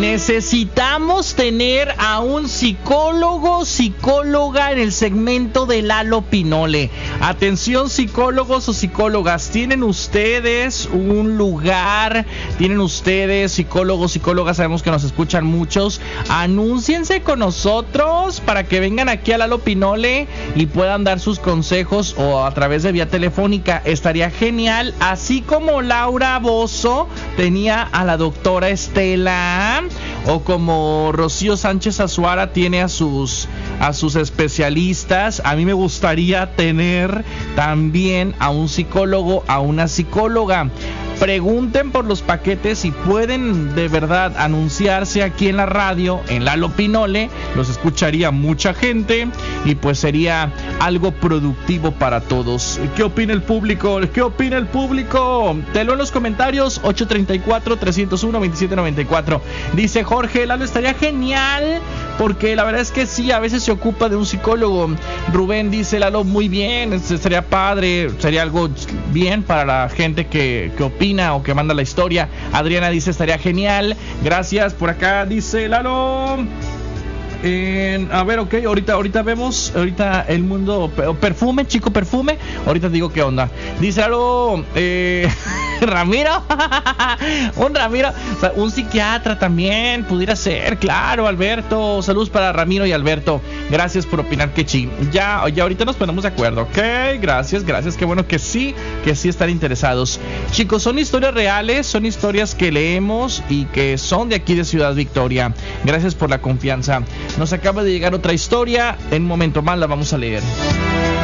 Necesitamos tener a un psicólogo, psicóloga en el segmento de Lalo Pinole. Atención, psicólogos o psicólogas, ¿tienen ustedes un lugar? ¿Tienen ustedes psicólogos, psicólogas? Sabemos que nos escuchan muchos. Anúnciense con nosotros para que vengan aquí a Lalo Pinole y puedan dar sus consejos o a través de vía telefónica. Estaría genial, así como Laura Bozzo tenía a la doctora Estela, o como Rocío Sánchez Azuara tiene a sus especialistas. A mí me gustaría tener también a un psicólogo, a una psicóloga. Pregunten por los paquetes y pueden de verdad anunciarse aquí en la radio, en Lalo Pinole. Los escucharía mucha gente y pues sería algo productivo para todos. ¿Qué opina el público? ¿Qué opina el público? Te leo en los comentarios. 834-301-2794. Dice Jorge, Lalo, estaría genial porque la verdad es que sí, a veces se ocupa de un psicólogo. Rubén dice, Lalo, muy bien, sería padre, sería algo bien para la gente que opina o que manda la historia. Adriana dice, estaría genial. Gracias. Por acá dice Lalo, a ver, ok, ahorita vemos, ahorita el mundo perfume, chico perfume, ahorita te digo qué onda. Dice algo, Ramiro, un Ramiro, o sea, un psiquiatra también pudiera ser, claro, Alberto, saludos para Ramiro y Alberto, gracias por opinar, Kechi, ya ahorita nos ponemos de acuerdo, ok, gracias, qué bueno que sí están interesados. Chicos, son historias reales, son historias que leemos y que son de aquí de Ciudad Victoria. Gracias por la confianza. Nos acaba de llegar otra historia, en un momento más la vamos a leer.